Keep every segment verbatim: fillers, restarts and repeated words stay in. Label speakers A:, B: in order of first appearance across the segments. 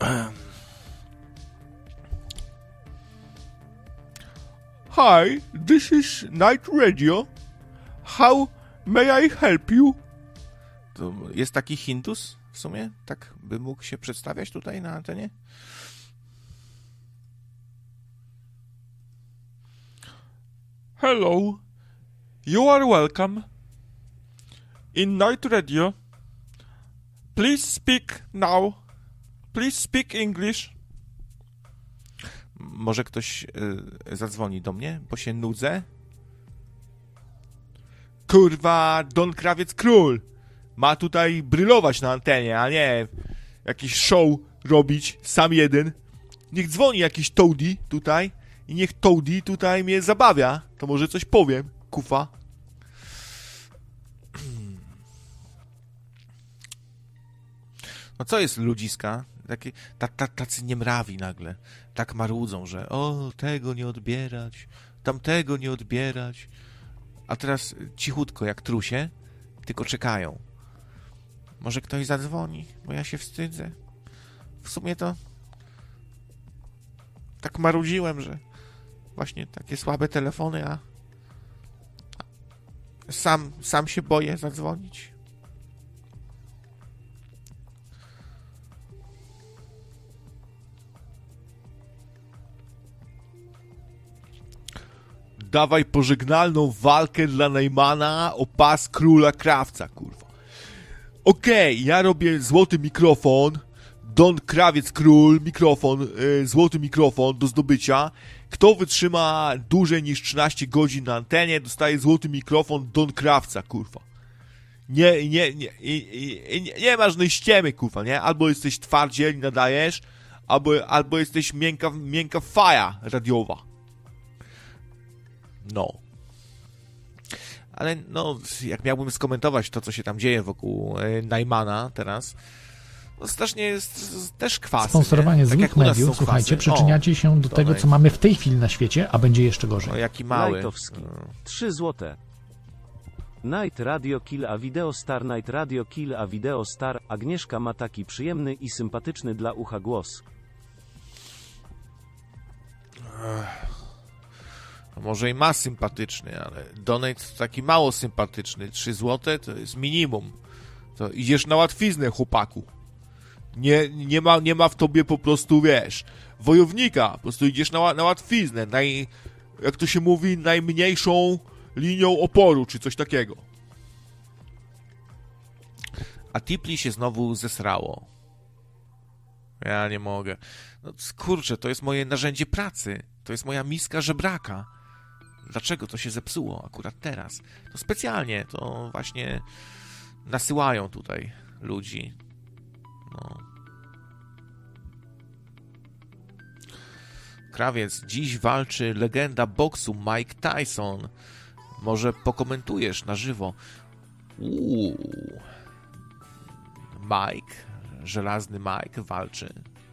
A: Hi, this is Night Radio. How may I help you? To jest taki Hindus w sumie? Tak by mógł się przedstawiać tutaj na antenie? Hello. You are welcome. In Night Radio. Please speak now. Please speak English. Może ktoś y, zadzwoni do mnie, bo się nudzę? Kurwa, Don Krawiec Król ma tutaj brylować na antenie, a nie jakiś show robić sam jeden. Niech dzwoni jakiś Toady tutaj i niech Toady tutaj mnie zabawia. To może coś powiem, kufa. No co jest ludziska? Taki, ta, ta, tacy niemrawi nagle. Tak marudzą, że o, tego nie odbierać, tamtego nie odbierać. A teraz cichutko jak trusie, tylko czekają. Może ktoś zadzwoni, bo ja się wstydzę. W sumie to tak marudziłem, że właśnie takie słabe telefony, a sam, sam się boję zadzwonić. Dawaj pożegnalną walkę dla Najmana o pas króla krawca, kurwa. Okej, okay, ja robię złoty mikrofon, Don Krawiec Król, mikrofon, yy, złoty mikrofon do zdobycia. Kto wytrzyma dłużej niż trzynaście godzin na antenie, dostaje złoty mikrofon Don Krawca, kurwa. Nie, nie, nie, nie, nie, nie masz żadnej ściemy, kurwa, nie? Albo jesteś twardziel i nadajesz, albo, albo jesteś miękka, miękka faja radiowa. No. Ale no, jak miałbym skomentować to, co się tam dzieje wokół e, Najmana teraz, no strasznie jest też kwasy.
B: Sponsorowanie
A: tak
B: złych mediów, słuchajcie, przyczyniacie się do tego, co mamy w tej chwili na świecie, a będzie jeszcze gorzej.
A: No jaki mały.
C: Lajtowski. Trzy złote. Night Radio Kill a Video Star, Night Radio Kill a Video Star. Agnieszka ma taki przyjemny i sympatyczny dla ucha głos.
A: No może i ma sympatyczny, ale donate taki mało sympatyczny. trzy złote to jest minimum. To idziesz na łatwiznę, chłopaku. Nie, nie, ma, nie ma w tobie po prostu, wiesz, wojownika. Po prostu idziesz na, na łatwiznę. Naj, jak to się mówi, najmniejszą linią oporu, czy coś takiego. A Tipli się znowu zesrało. Ja nie mogę. No kurczę, to jest moje narzędzie pracy. To jest moja miska żebraka. Dlaczego to się zepsuło akurat teraz? To specjalnie, to właśnie nasyłają tutaj ludzi. No. Krawiec, dziś walczy legenda boksu Mike Tyson. Może pokomentujesz na żywo. Uuu. Mike, żelazny Mike walczy.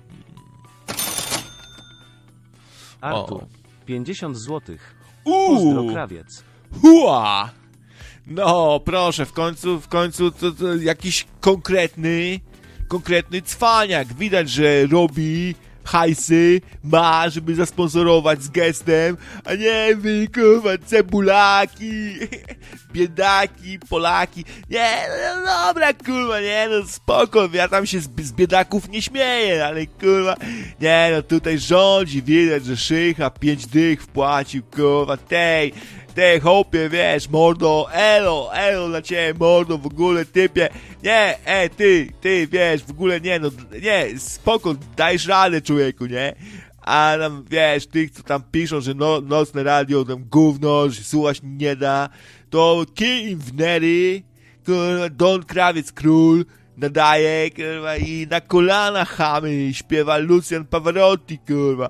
C: Artur, o. pięćdziesiąt złotych.
A: Uuu.
C: Pozdro, Krawiec.
A: Hua! No, proszę, w końcu, w końcu to, to jakiś konkretny, konkretny cwaniak. Widać, że robi hajsy, ma, żeby zasponsorować z gestem, a nie wy, kurwa, cebulaki, biedaki, Polaki. Nie, no dobra, kurwa, nie, no spoko, ja tam się z, z biedaków nie śmieję, ale kurwa, nie, no tutaj rządzi, widać, że szycha pięć dych wpłacił, kurwa, tej, tej, chłopie, wiesz, mordo, elo, elo dla ciebie, mordo, w ogóle, typie, nie, e, ty, ty, wiesz, w ogóle, nie, no, nie, spoko, dajesz radę, człowieku, nie, a tam, wiesz, tych, co tam piszą, że no, nocne radio, tam gówno, że słuchać nie da, to kij im w nery, kurwa, Don Krawiec Król, nadaje, kurwa, i na kolana chamy, śpiewa Lucian Pavarotti, kurwa,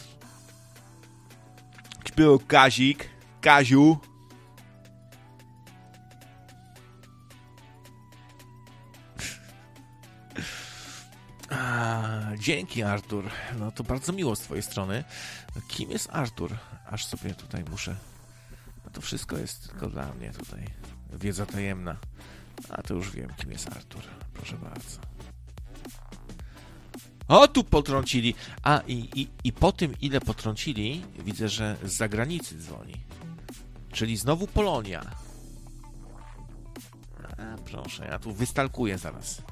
A: śpiewał Kazik, Kaziu. A, dzięki, Artur. No to bardzo miło z twojej strony. Kim jest Artur? Aż sobie tutaj muszę... No to wszystko jest tylko dla mnie tutaj. Wiedza tajemna. A to już wiem, kim jest Artur. Proszę bardzo. O, tu potrącili. A, i, i, i po tym, ile potrącili, widzę, że z zagranicy dzwoni. Czyli znowu Polonia. A, proszę, ja tu wystalkuję zaraz.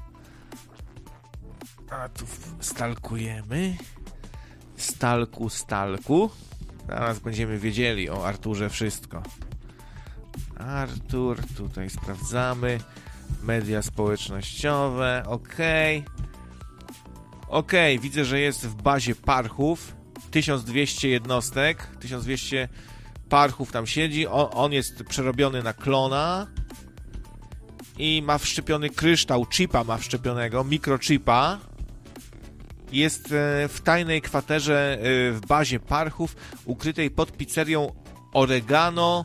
A: A tu stalkujemy. Stalku, stalku. Zaraz będziemy wiedzieli o Arturze wszystko. Artur, tutaj sprawdzamy. Media społecznościowe, okej. Okay. Okej, okay, widzę, że jest w bazie parchów. tysiąc dwieście jednostek. tysiąc dwieście parchów tam siedzi. On, on jest przerobiony na klona. I ma wszczepiony kryształ, chipa ma wszczepionego, mikrochipa. Jest w tajnej kwaterze w bazie parchów, ukrytej pod pizzerią Oregano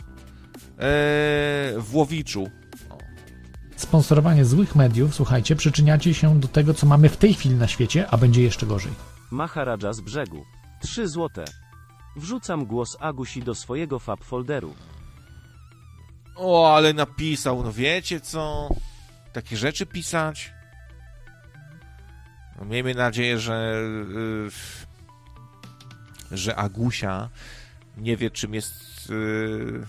A: w Łowiczu.
B: Sponsorowanie złych mediów, słuchajcie, przyczyniacie się do tego, co mamy w tej chwili na świecie, a będzie jeszcze gorzej.
C: Maharadża z brzegu. trzy złote. Wrzucam głos Agusi do swojego fab folderu.
A: O, ale napisał, no wiecie co? Takie rzeczy pisać? No, miejmy nadzieję, że yy, że Agusia nie wie, czym jest yy,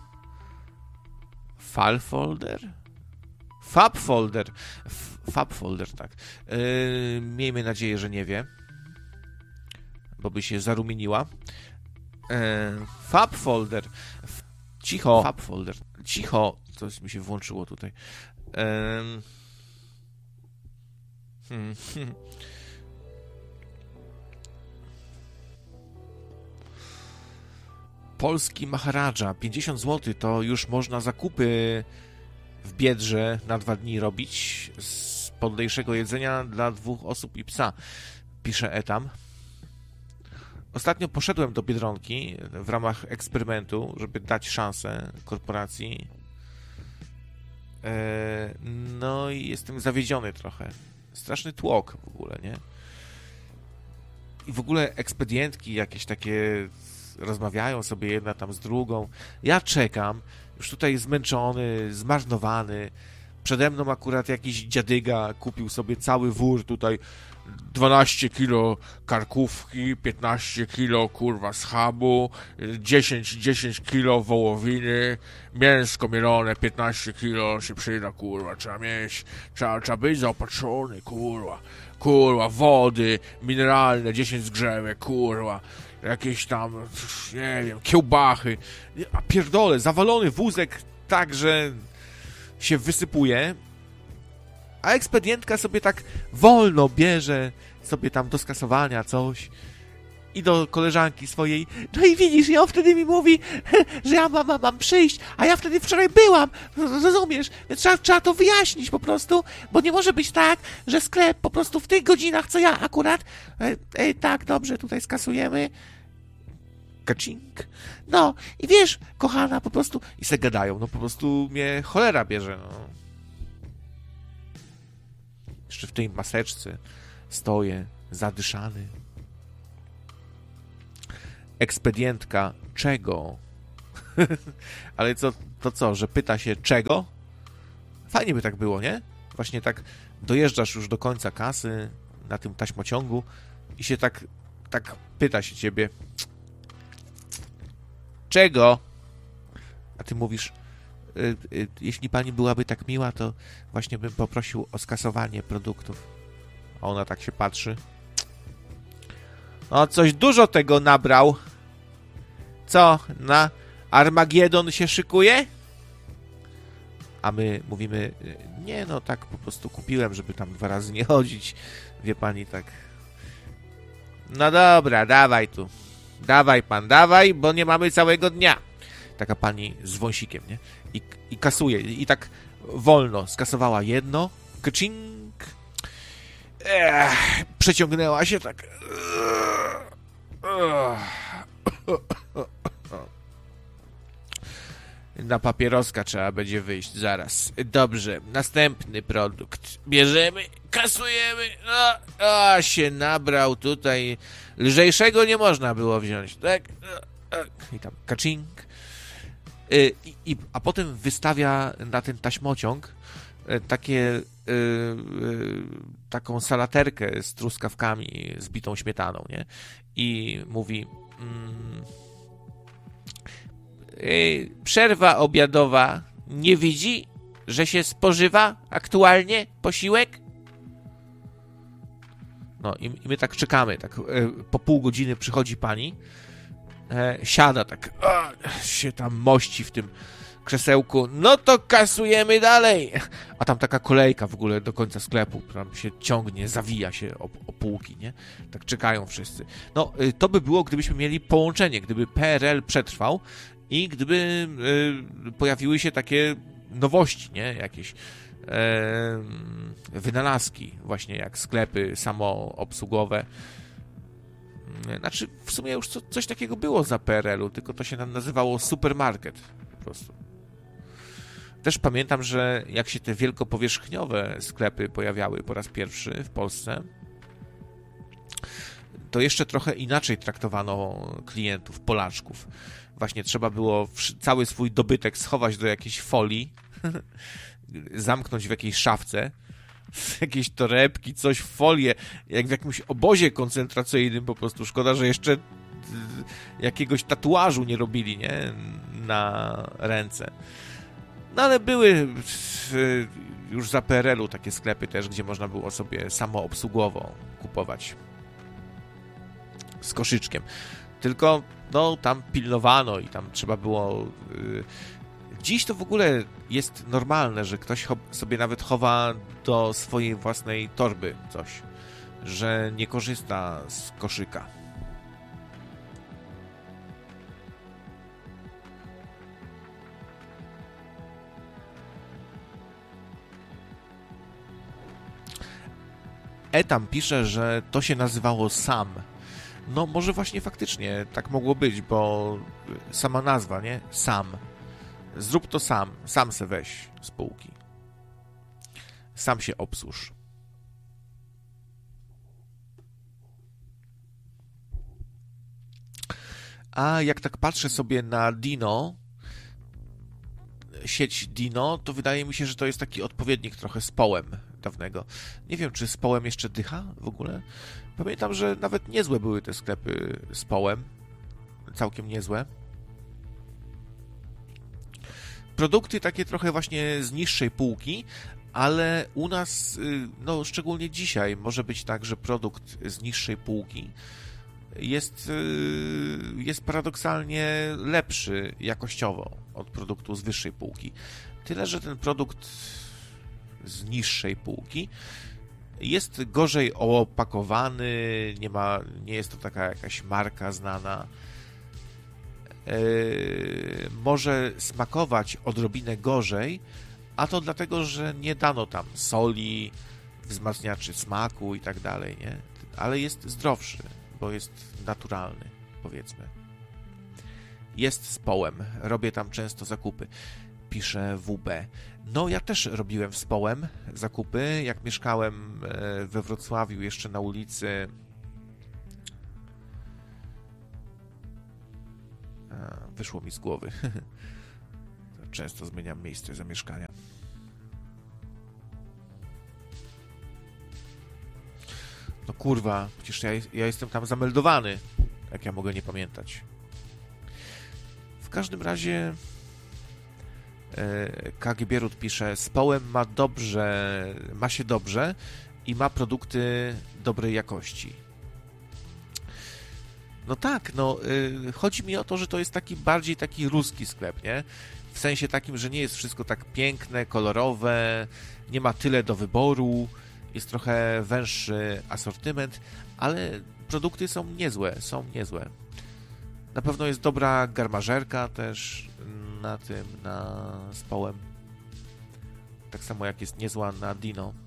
A: file folder? Fab folder. F, fab folder, tak. Yy, miejmy nadzieję, że nie wie, bo by się zarumieniła. Yy, fab folder. F, cicho. Fab folder. Cicho. Coś mi się włączyło tutaj. Yy, Hmm. Polski Maharadża, pięćdziesiąt złotych, to już można zakupy w Biedrze na dwa dni robić z podlejszego jedzenia dla dwóch osób i psa, pisze Etam. Ostatnio poszedłem do Biedronki w ramach eksperymentu, żeby dać szansę korporacji. No i jestem zawiedziony trochę. Straszny tłok w ogóle, nie? I w ogóle ekspedientki jakieś takie rozmawiają sobie jedna tam z drugą. Ja czekam, już tutaj zmęczony, zmarnowany. Przede mną akurat jakiś dziadyga kupił sobie cały wór tutaj. dwanaście kilo karkówki, piętnaście kilo kurwa schabu, dziesięć kilo wołowiny, mięsko mielone, piętnaście kilo się przyda, kurwa, trzeba mieć, trzeba, trzeba być zaopatrzony, kurwa, kurwa, wody mineralne, dziesięć zgrzewek, kurwa, jakieś tam, nie wiem, kiełbachy, a pierdolę, zawalony wózek tak, że się wysypuje. A ekspedientka sobie tak wolno bierze sobie tam do skasowania coś i do koleżanki swojej. No i widzisz, i on wtedy mi mówi, że ja mam, mam, mam przyjść, a ja wtedy wczoraj byłam, rozumiesz? Więc trzeba, trzeba to wyjaśnić po prostu, bo nie może być tak, że sklep po prostu w tych godzinach, co ja akurat, ej, tak, dobrze, tutaj skasujemy, kacink. No i wiesz, kochana, po prostu, i se gadają, no po prostu mnie cholera bierze, no. Jeszcze w tej maseczce stoję, zadyszany. Ekspedientka czego? Ale co, to co, że pyta się czego? Fajnie by tak było, nie? Właśnie tak dojeżdżasz już do końca kasy na tym taśmociągu i się tak, tak pyta się ciebie czego? A ty mówisz, y, y, jeśli pani byłaby tak miła, to właśnie bym poprosił o skasowanie produktów. A ona tak się patrzy. O, coś dużo tego nabrał. Co, na Armagedon się szykuje? A my mówimy, nie no, tak po prostu kupiłem, żeby tam dwa razy nie chodzić. Wie pani, tak. No dobra, dawaj tu. Dawaj pan, dawaj, bo nie mamy całego dnia. Taka pani z wąsikiem, nie? I, i kasuje. I tak wolno skasowała jedno. Kcink. Ech, przeciągnęła się tak. Na papieroska trzeba będzie wyjść zaraz. Dobrze, następny produkt. Bierzemy, kasujemy. No, a się nabrał tutaj. Lżejszego nie można było wziąć, tak? I tam kacink. I, i, a potem wystawia na ten taśmociąg takie, yy, yy, taką salaterkę z truskawkami, z bitą śmietaną, nie? I mówi, mm, yy, przerwa obiadowa, nie widzi, że się spożywa aktualnie posiłek? No i, i my tak czekamy, tak yy, po pół godziny przychodzi pani, yy, siada tak, yy, się tam mości w tym krzesełku, no to kasujemy dalej. A tam taka kolejka w ogóle do końca sklepu, tam się ciągnie, zawija się o, o półki, nie? Tak czekają wszyscy. No, y, to by było, gdybyśmy mieli połączenie, gdyby P R L przetrwał i gdyby y, pojawiły się takie nowości, nie? Jakieś y, wynalazki, właśnie jak sklepy samoobsługowe. Znaczy, w sumie już co, coś takiego było za P R L u, tylko to się nazywało supermarket po prostu. Też pamiętam, że jak się te wielkopowierzchniowe sklepy pojawiały po raz pierwszy w Polsce, to jeszcze trochę inaczej traktowano klientów, Polaczków. Właśnie trzeba było cały swój dobytek schować do jakiejś folii, zamknąć w jakiejś szafce, jakieś torebki, coś w folię, jak w jakimś obozie koncentracyjnym po prostu. Szkoda, że jeszcze jakiegoś tatuażu nie robili, nie? Na ręce. No ale były już za P R L u takie sklepy też, gdzie można było sobie samoobsługowo kupować z koszyczkiem. Tylko no tam pilnowano i tam trzeba było... Dziś to w ogóle jest normalne, że ktoś sobie nawet chowa do swojej własnej torby coś, że nie korzysta z koszyka. Etam pisze, że to się nazywało Sam. No może właśnie faktycznie tak mogło być, bo sama nazwa, nie? Sam. Zrób to sam. Sam se weź z półki. Sam się obsłuż. A jak tak patrzę sobie na Dino, sieć Dino, to wydaje mi się, że to jest taki odpowiednik trochę z Połem dawnego. Nie wiem, czy z Połem jeszcze dycha w ogóle. Pamiętam, że nawet niezłe były te sklepy z Połem. Całkiem niezłe. Produkty takie trochę właśnie z niższej półki, ale u nas, no szczególnie dzisiaj, może być tak, że produkt z niższej półki jest, jest paradoksalnie lepszy jakościowo od produktu z wyższej półki. Tyle, że ten produkt z niższej półki jest gorzej opakowany, nie ma, nie jest to taka jakaś marka znana. Yy, może smakować odrobinę gorzej, a to dlatego, że nie dano tam soli, wzmacniaczy smaku i tak dalej, nie? Ale jest zdrowszy, bo jest naturalny, powiedzmy. Jest z Połem, robię tam często zakupy, pisze W B. No, ja też robiłem z Połem zakupy, jak mieszkałem we Wrocławiu, jeszcze na ulicy... A, wyszło mi z głowy. Często zmieniam miejsce zamieszkania. No kurwa, przecież ja, ja jestem tam zameldowany. Jak ja mogę nie pamiętać? W każdym razie K G Bierut pisze, z Połem ma dobrze, ma się dobrze i ma produkty dobrej jakości. No tak, no yy, chodzi mi o to, że to jest taki bardziej taki ruski sklep, nie? W sensie takim, że nie jest wszystko tak piękne, kolorowe, nie ma tyle do wyboru, jest trochę węższy asortyment, ale produkty są niezłe, są niezłe. Na pewno jest dobra garmażerka też na tym, na z Połem. Tak samo jak jest niezła na Dino.